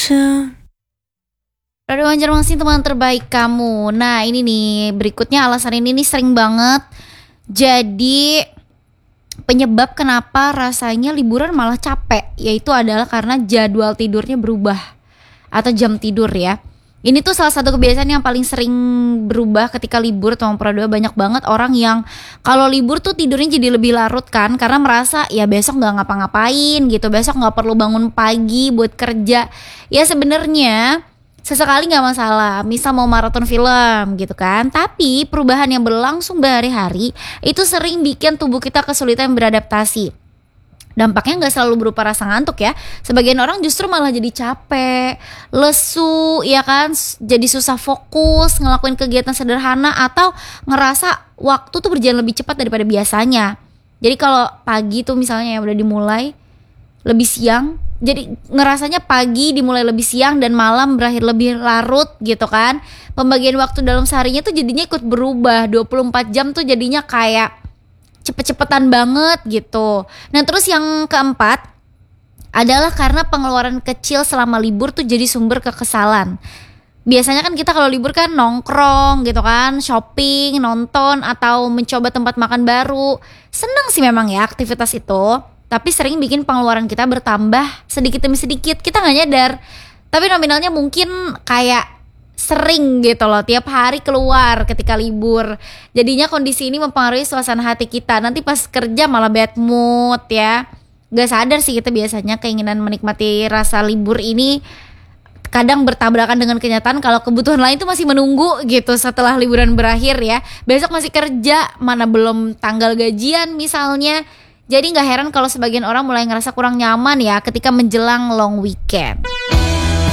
soon. Radio Banjarmasin, teman terbaik kamu. Nah ini nih, berikutnya alasan ini nih sering banget jadi penyebab kenapa rasanya liburan malah capek, yaitu adalah karena jadwal tidurnya berubah atau jam tidur ya. Ini tuh salah satu kebiasaan yang paling sering berubah ketika libur, teman Pradua. Banyak banget orang yang kalau libur tuh tidurnya jadi lebih larut kan, karena merasa ya besok gak ngapa-ngapain gitu, besok gak perlu bangun pagi buat kerja. Ya sebenarnya sesekali gak masalah, misal mau maraton film gitu kan. Tapi perubahan yang berlangsung berhari-hari itu sering bikin tubuh kita kesulitan beradaptasi. Dampaknya gak selalu berupa rasa ngantuk ya. Sebagian orang justru malah jadi capek, lesu ya kan, jadi susah fokus ngelakuin kegiatan sederhana, atau ngerasa waktu tuh berjalan lebih cepat daripada biasanya. Jadi kalau pagi tuh misalnya ya udah dimulai lebih siang, jadi ngerasanya pagi dimulai lebih siang dan malam berakhir lebih larut gitu kan. Pembagian waktu dalam seharinya tuh jadinya ikut berubah. 24 jam tuh jadinya kayak cepet-cepetan banget gitu. Nah terus yang keempat adalah karena pengeluaran kecil selama libur tuh jadi sumber kekesalan. Biasanya kan kita kalau libur kan nongkrong gitu kan, shopping, nonton, atau mencoba tempat makan baru. Seneng sih memang ya aktivitas itu, tapi sering bikin pengeluaran kita bertambah sedikit demi sedikit. Kita gak nyadar, tapi nominalnya mungkin kayak sering gitu loh, tiap hari keluar ketika libur. Jadinya kondisi ini mempengaruhi suasana hati kita. Nanti pas kerja malah bad mood ya. Gak sadar sih kita biasanya keinginan menikmati rasa libur ini kadang bertabrakan dengan kenyataan kalau kebutuhan lain itu masih menunggu gitu setelah liburan berakhir ya. Besok masih kerja, mana belum tanggal gajian misalnya. Jadi gak heran kalau sebagian orang mulai ngerasa kurang nyaman ya ketika menjelang long weekend.